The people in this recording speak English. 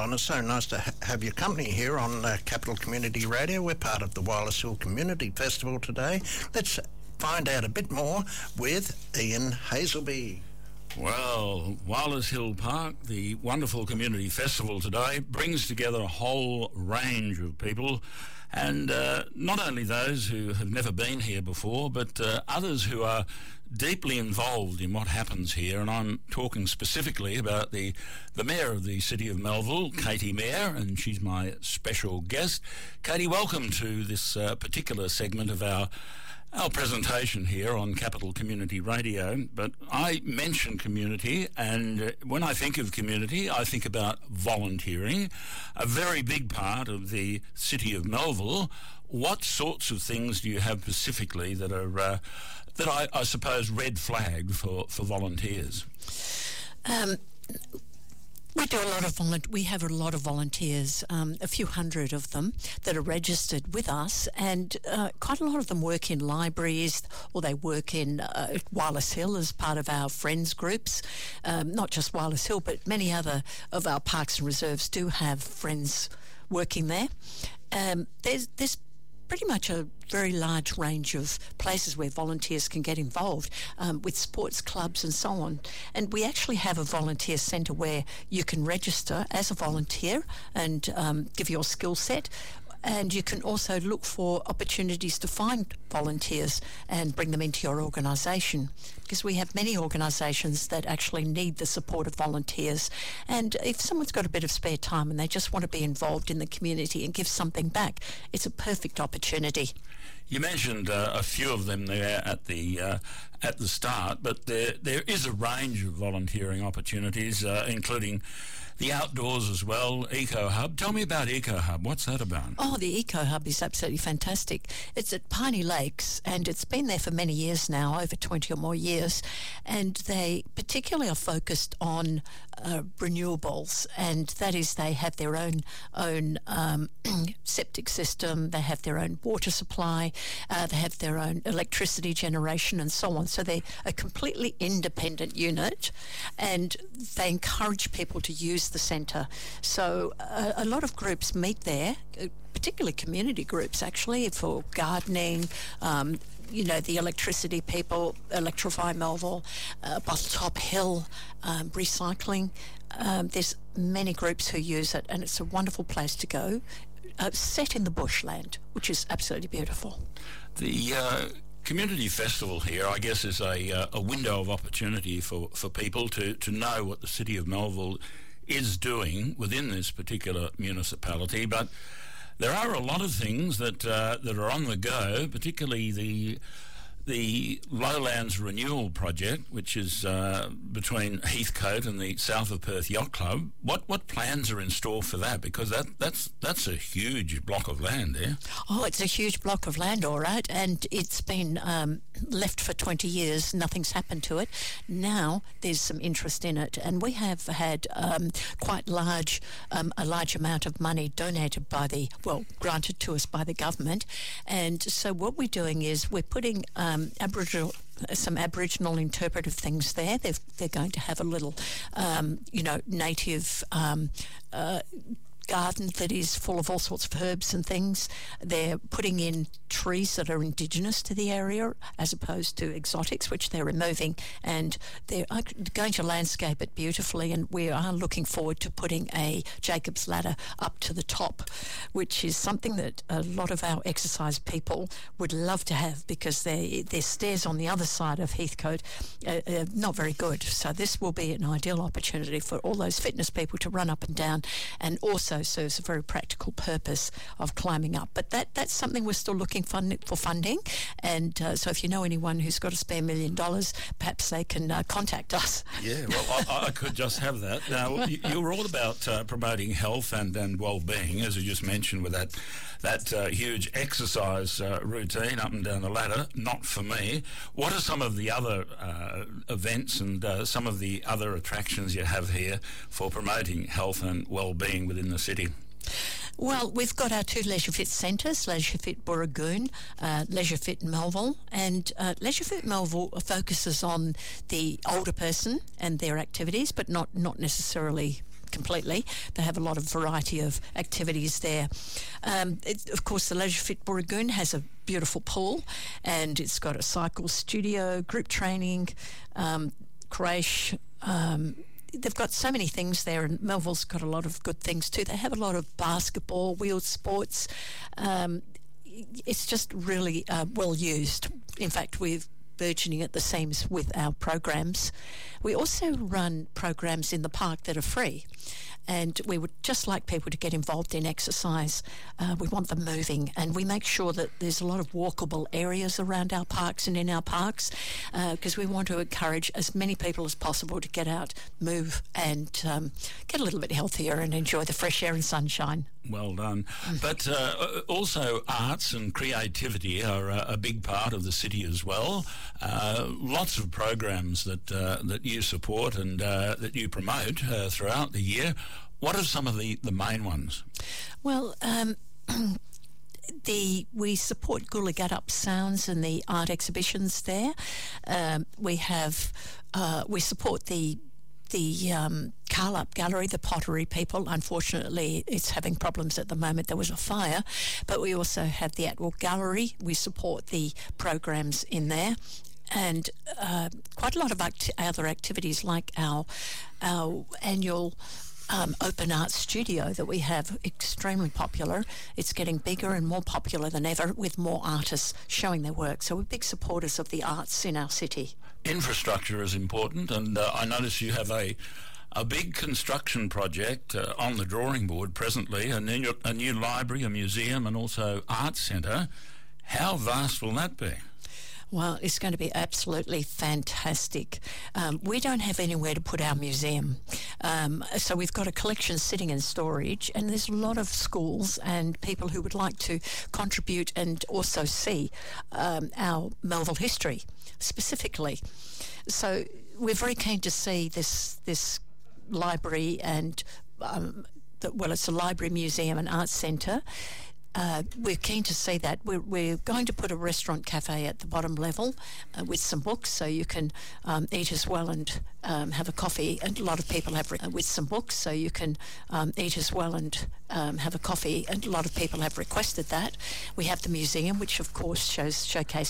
and it's so nice to have your company here on Capital Community Radio. We're part of the Wireless Hill Community Festival today. Let's find out a bit more with Ian Hazelby. Well, Wireless Hill Park, the wonderful community festival today, brings together a whole range of people, and not only those who have never been here before, but others who are deeply involved in what happens here. And I'm talking specifically about the Mayor of the City of Melville, Katie Mayer, and she's my special guest. Katie, welcome to this particular segment of our presentation here on Capital Community Radio. But I mention community, and when I think of community, I think about volunteering, a very big part of the City of Melville. What sorts of things do you have specifically that are that I suppose red flagged for volunteers? We do a lot of we have a lot of volunteers, a few hundred of them that are registered with us, and quite a lot of them work in libraries, or they work in Wireless Hill as part of our friends groups. Not just Wireless Hill, but many other of our parks and reserves do have friends working there. There's pretty much a very large range of places where volunteers can get involved with sports clubs and so on. And we actually have a volunteer centre where you can register as a volunteer and give your skill set. And you can also look for opportunities to find volunteers and bring them into your organisation, because we have many organisations that actually need the support of volunteers. And if someone's got a bit of spare time and they just want to be involved in the community and give something back, it's a perfect opportunity. You mentioned a few of them there at the start, but there is a range of volunteering opportunities, including the outdoors as well. Eco Hub. Tell me about Eco Hub. What's that about? Oh, the Eco Hub is absolutely fantastic. It's at Piney Lakes, and it's been there for many years now, over 20 or more years, and they particularly are focused on renewables, and that is they have their own septic system, they have their own water supply, they have their own electricity generation and so on. So they're a completely independent unit, and they encourage people to use the centre. So a lot of groups meet there, particularly community groups actually, for gardening, the electricity people, Electrify Melville, Bottletop Hill, recycling. There's many groups who use it, and it's a wonderful place to go, set in the bushland, which is absolutely beautiful. The Community Festival here, I guess, is a window of opportunity for people to know what the City of Melville is doing within this particular municipality. But there are a lot of things that are on the go, particularly the Lowlands Renewal Project, which is between Heathcote and the South of Perth Yacht Club. What plans are in store for that? Because that's a huge block of land there. Oh, it's a huge block of land, all right, and it's been left for 20 years. Nothing's happened to it. Now there's some interest in it, and we have had quite a large amount of money donated granted to us by the government. And so what we're doing is we're putting some Aboriginal interpretive things there. They're going to have a little, native garden that is full of all sorts of herbs and things. They're putting in trees that are indigenous to the area as opposed to exotics, which they're removing, and they're going to landscape it beautifully. And we are looking forward to putting a Jacob's ladder up to the top, which is something that a lot of our exercise people would love to have, because their stairs on the other side of Heathcote are not very good. So this will be an ideal opportunity for all those fitness people to run up and down, and also serves a very practical purpose of climbing up. But that's something we're still looking for funding, and so if you know anyone who's got a spare $1 million, perhaps they can contact us. Yeah, well, I could just have that. Now, you're all about promoting health and well-being, as you just mentioned, with that huge exercise routine up and down the ladder. Not for me. What are some of the other events and some of the other attractions you have here for promoting health and well-being within the city? Well, we've got our two Leisure Fit centres, Leisure Fit Burragoon, Leisure Fit Melville, and Leisure Fit Melville focuses on the older person and their activities, but not necessarily completely. They have a lot of variety of activities there. Of course, the Leisure Fit Booragoon has a beautiful pool, and it's got a cycle studio, group training, creche. They've got so many things there, and Melville's got a lot of good things too. They have a lot of basketball, wheeled sports. It's just really well used. In fact, we're burgeoning at the seams with our programs. We also run programs in the park that are free, and we would just like people to get involved in exercise. We want them moving, and we make sure that there's a lot of walkable areas around our parks and in our parks, because we want to encourage as many people as possible to get out, move, and get a little bit healthier and enjoy the fresh air and sunshine. Well done. But also arts and creativity are a big part of the city as well. Lots of programs that you support and that you promote throughout the year. What are some of the main ones? Well, we support Goolagatup Sounds and the art exhibitions there. We support the Carlup Gallery, the pottery people. Unfortunately, it's having problems at the moment. There was a fire. But we also have the Atwell Gallery. We support the programs in there. And quite a lot of other activities, like our annual open art studio that we have, extremely popular. It's getting bigger and more popular than ever, with more artists showing their work. So we're big supporters of the arts in our city. Infrastructure is important, and I notice you have a big construction project on the drawing board presently, a new library, a museum, and also arts centre. How vast will that be? Well, it's going to be absolutely fantastic. We don't have anywhere to put our museum. So we've got a collection sitting in storage, and there's a lot of schools and people who would like to contribute and also see our Melville history specifically. So we're very keen to see this library and, it's a library, museum and arts centre. We're keen to see that. We're going to put a restaurant cafe at the bottom level with some books, so you can eat as well and have a coffee. And a lot of people have with some books, so you can eat as well and have a coffee. And a lot of people have requested that. We have the museum, which of course showcases